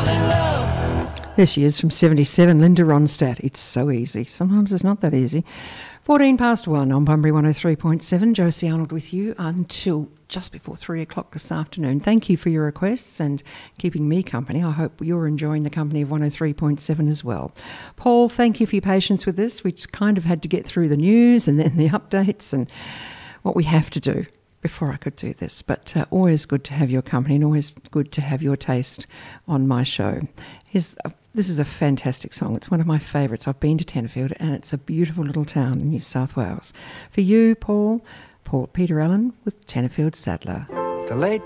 There she is from 77, Linda Ronstadt. It's so easy. Sometimes it's not that easy. 14 past 1 on Bunbury 103.7. Josie Arnold with you until just before 3 o'clock this afternoon. Thank you for your requests and keeping me company. I hope you're enjoying the company of 103.7 as well. Paul, thank you for your patience with this. We just kind of had to get through the news and then the updates and what we have to do before I could do this. But always good to have your company and always good to have your taste on my show. This is a fantastic song. It's one of my favourites. I've been to Tenterfield and it's a beautiful little town in New South Wales. For you, Paul, Peter Allen with Tenterfield Saddler. The late